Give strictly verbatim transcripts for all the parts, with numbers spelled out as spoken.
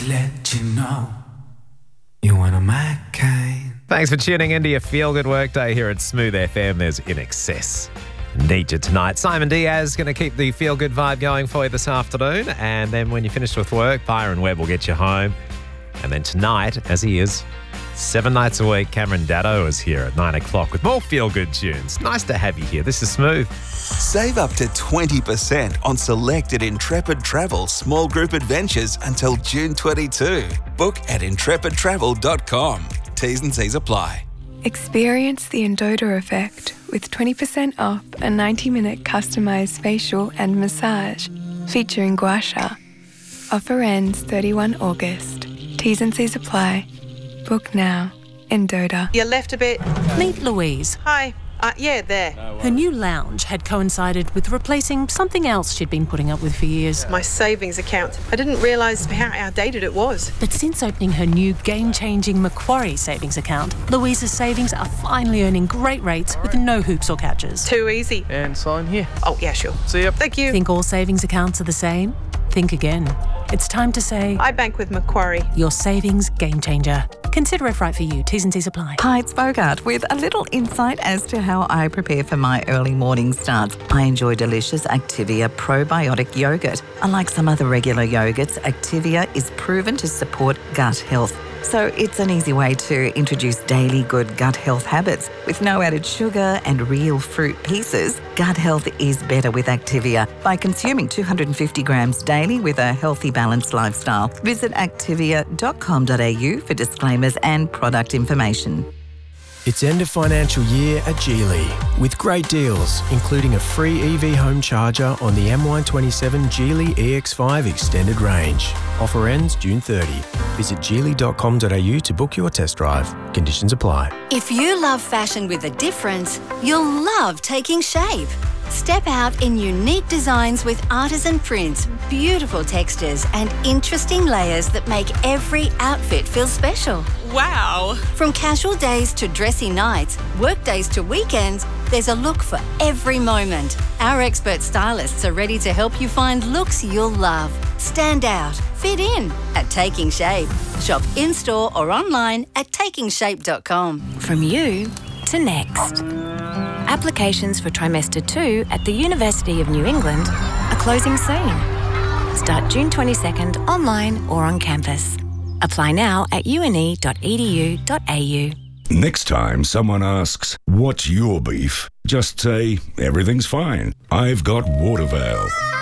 let you know you're one of my kind. Thanks for tuning into your Feel Good Workday here at Smooth F M. There's In Excess. Need you tonight. Simon Diaz is going to keep the Feel Good vibe going for you this afternoon. And then when you're finished with work, Byron Webb will get you home. And then tonight, as he is, seven nights a week, Cameron Daddo is here at nine o'clock with more Feel Good tunes. Nice to have you here. This is Smooth. Save up to twenty percent on selected Intrepid Travel small group adventures until June twenty-second. Book at intrepid travel dot com. T's and C's apply. Experience the Endota effect with twenty percent off a ninety minute customised facial and massage featuring gua sha. Offer ends thirty-first of August. T's and C's apply. Book now. Endota. You left a bit. Meet Louise. Hi. Uh, yeah, there. Her new lounge had coincided with replacing something else she'd been putting up with for years. My savings account. I didn't realise how outdated it was. But since opening her new game-changing Macquarie savings account, Louise's savings are finally earning great rates with no hoops or catches. Too easy. And sign here. Oh, yeah, sure. See ya. Thank you. Think all savings accounts are the same? Think again. It's time to say... I bank with Macquarie. Your savings game changer. Consider if right for you. T's and C's apply. Hi, it's Bogart with a little insight as to how I prepare for my early morning starts. I enjoy delicious Activia probiotic yogurt. Unlike some other regular yogurts, Activia is proven to support gut health. So it's an easy way to introduce daily good gut health habits. With no added sugar and real fruit pieces, gut health is better with Activia by consuming two hundred fifty grams daily with a healthy, balanced lifestyle. Visit activia dot com dot a u for disclaimers and product information. It's end of financial year at Geely with great deals, including a free E V home charger on the M Y twenty-seven Geely E X five Extended Range. Offer ends June thirtieth. Visit geely dot com dot a u to book your test drive. Conditions apply. If you love fashion with a difference, you'll love Taking Shape. Step out in unique designs with artisan prints, beautiful textures and interesting layers that make every outfit feel special. Wow! From casual days to dressy nights, work days to weekends, there's a look for every moment. Our expert stylists are ready to help you find looks you'll love. Stand out, fit in at Taking Shape. Shop in-store or online at taking shape dot com. From you to next. Applications for trimester two at the University of New England are closing soon. Start June twenty-second online or on campus. Apply now at u n e dot e d u dot a u. Next time someone asks, what's your beef? Just say, everything's fine. I've got Watervale.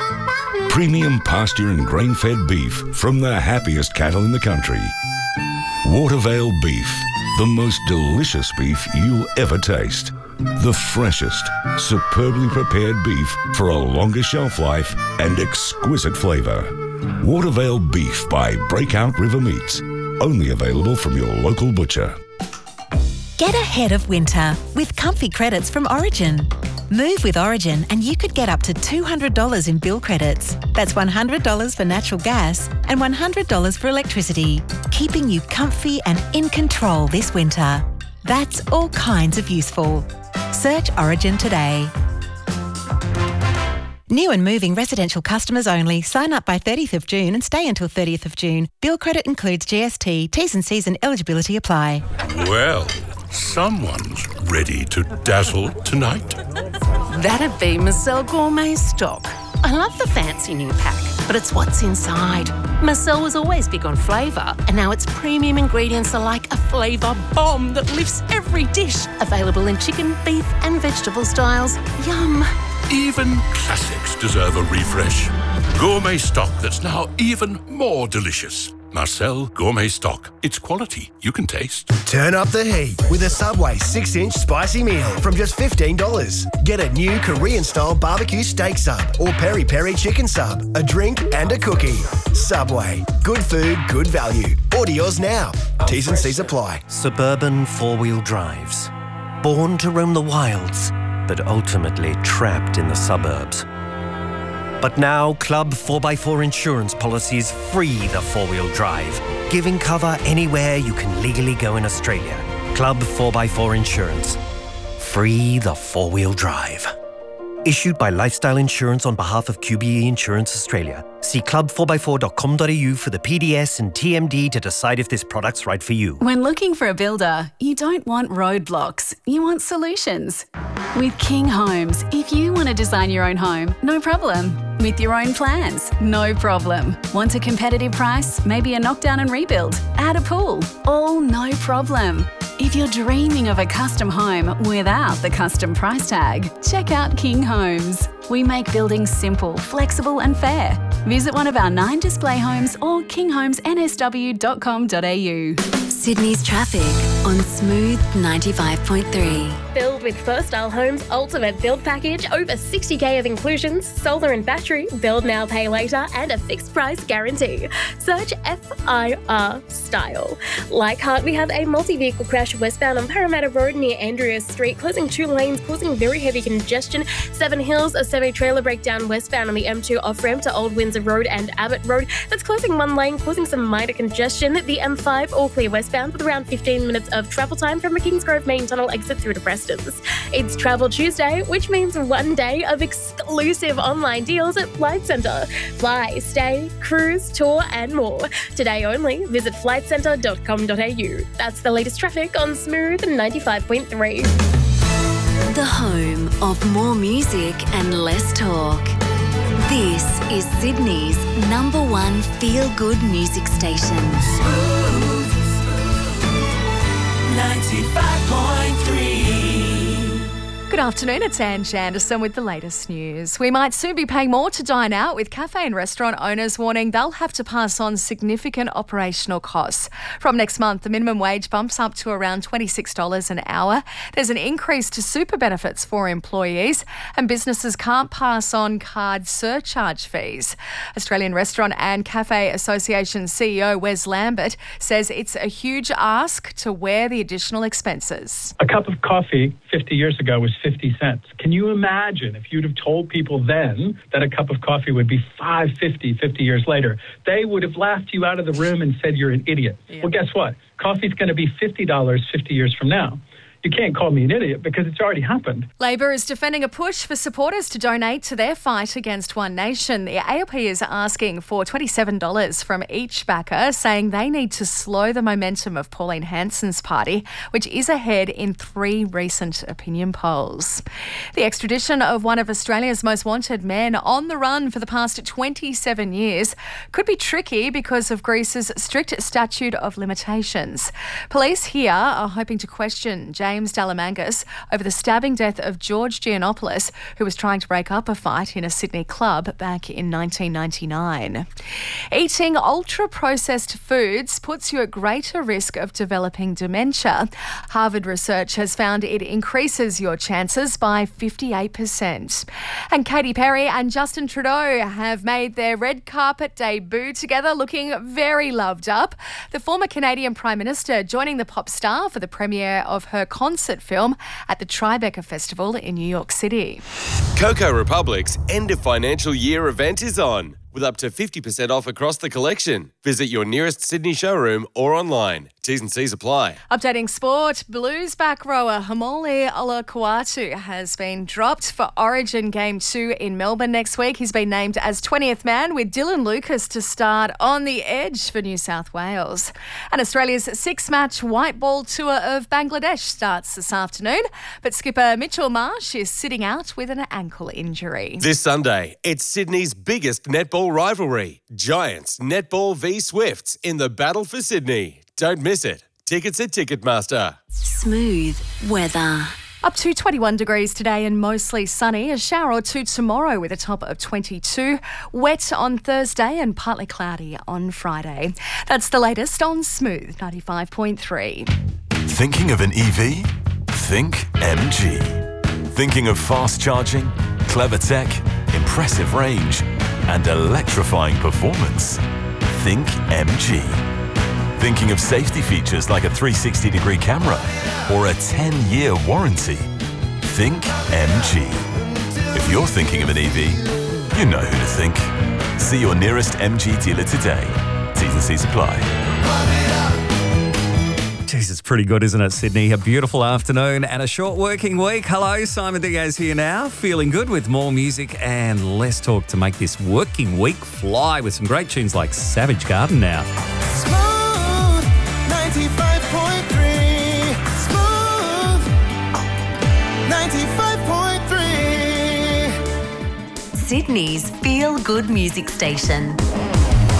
Premium pasture and grain-fed beef from the happiest cattle in the country. Watervale beef, the most delicious beef you'll ever taste. The freshest, superbly prepared beef for a longer shelf life and exquisite flavour. Watervale beef by Breakout River Meats. Only available from your local butcher. Get ahead of winter with comfy credits from Origin. Move with Origin and you could get up to two hundred dollars in bill credits. That's one hundred dollars for natural gas and one hundred dollars for electricity, keeping you comfy and in control this winter. That's all kinds of useful. Search Origin today. New and moving residential customers only. Sign up by thirtieth of June and stay until thirtieth of June. Bill credit includes G S T. T's and C's and eligibility apply. Well, someone's ready to dazzle tonight. That'd be Marcel Gourmet Stock. I love the fancy new pack, but it's what's inside. Marcel was always big on flavour, and now its premium ingredients are like a flavour bomb that lifts every dish. Available in chicken, beef and vegetable styles. Yum! Even classics deserve a refresh. Gourmet stock that's now even more delicious. Marcel Gourmet Stock. It's quality you can taste. Turn up the heat with a Subway six inch spicy meal from just fifteen dollars. Get a new Korean-style barbecue steak sub or peri-peri chicken sub, a drink and a cookie. Subway. Good food, good value. Order yours now. T's and C's apply. Suburban four-wheel drives. Born to roam the wilds, but ultimately trapped in the suburbs. But now, Club four by four insurance policies free the four-wheel drive, giving cover anywhere you can legally go in Australia. Club four by four Insurance. Free the four-wheel drive. Issued by Lifestyle Insurance on behalf of Q B E Insurance Australia. See club four by four dot com dot a u for the P D S and T M D to decide if this product's right for you. When looking for a builder, you don't want roadblocks, you want solutions. With King Homes, if you want to design your own home, no problem. With your own plans, no problem. Want a competitive price? Maybe a knockdown and rebuild? Add a pool? All no problem. If you're dreaming of a custom home without the custom price tag, check out King Homes. We make building simple, flexible and fair. Visit one of our nine display homes or king homes n s w dot com dot a u. Sydney's traffic on Smooth ninety-five point three. Build with First Style Homes Ultimate Build Package, over sixty k of inclusions, solar and battery, build now, pay later, and a fixed price guarantee. Search F I R Style. Leichhardt, we have a multi-vehicle crash westbound on Parramatta Road near Andreas Street, closing two lanes, causing very heavy congestion. Seven Hills, a semi-trailer breakdown westbound on the M two off-ramp to Old Windsor Road and Abbott Road. That's closing one lane, causing some minor congestion. The M five, all clear westbound with around fifteen minutes of travel time from the Kingsgrove main tunnel exit through to Preston's. It's Travel Tuesday, which means one day of exclusive online deals at Flight Centre. Fly, stay, cruise, tour and more. Today only, visit flight centre dot com dot a u. That's the latest traffic on Smooth ninety-five point three. The home of more music and less talk. This is Sydney's number one feel-good music station. Smooth ninety-five point three. Good afternoon, it's Anne Janderson with the latest news. We might soon be paying more to dine out, with cafe and restaurant owners warning they'll have to pass on significant operational costs. From next month, the minimum wage bumps up to around twenty-six dollars an hour. There's an increase to super benefits for employees, and businesses can't pass on card surcharge fees. Australian Restaurant and Cafe Association C E O Wes Lambert says it's a huge ask to wear the additional expenses. A cup of coffee fifty years ago was fifty cents. Can you imagine if you'd have told people then that a cup of coffee would be five fifty fifty years later? They would have laughed you out of the room and said you're an idiot. Yeah. Well, guess what? Coffee's going to be fifty dollars fifty years from now. You can't call me an idiot because it's already happened. Labor is defending a push for supporters to donate to their fight against One Nation. The A L P is asking for twenty-seven dollars from each backer, saying they need to slow the momentum of Pauline Hanson's party, which is ahead in three recent opinion polls. The extradition of one of Australia's most wanted men on the run for the past twenty-seven years could be tricky because of Greece's strict statute of limitations. Police here are hoping to question James James Dalamangas over the stabbing death of George Giannopoulos, who was trying to break up a fight in a Sydney club back in nineteen ninety-nine. Eating ultra-processed foods puts you at greater risk of developing dementia. Harvard research has found it increases your chances by fifty-eight percent. And Katy Perry and Justin Trudeau have made their red carpet debut together, looking very loved up. The former Canadian Prime Minister joining the pop star for the premiere of her concert film at the Tribeca Festival in New York City. Coco Republic's end of financial year event is on, with up to fifty percent off across the collection. Visit your nearest Sydney showroom or online. T's and C's apply. Updating sport, Blues back rower Haumole Olakau'atu has been dropped for Origin Game two in Melbourne next week. He's been named as twentieth man, with Dylan Lucas to start on the edge for New South Wales. And Australia's six-match white ball tour of Bangladesh starts this afternoon, but skipper Mitchell Marsh is sitting out with an ankle injury. This Sunday, it's Sydney's biggest netball rivalry. Giants Netball v Swifts in the battle for Sydney. Don't miss it. Tickets at Ticketmaster. Smooth weather. Up to twenty-one degrees today and mostly sunny. A shower or two tomorrow with a top of twenty-two. Wet on Thursday and partly cloudy on Friday. That's the latest on Smooth ninety-five point three. Thinking of an E V? Think M G. Thinking of fast charging, clever tech, impressive range, and electrifying performance? Think M G. Thinking of safety features like a three hundred sixty degree camera or a ten year warranty? Think M G. If you're thinking of an E V, you know who to think. See your nearest M G dealer today. T's and C's apply. Jeez, it's pretty good, isn't it, Sydney? A beautiful afternoon and a short working week. Hello, Simon Diaz here now. Feeling good with more music and less talk to make this working week fly with some great tunes like Savage Garden now. Smooth ninety-five point three. Smooth ninety-five point three. Sydney's Feel Good Music Station.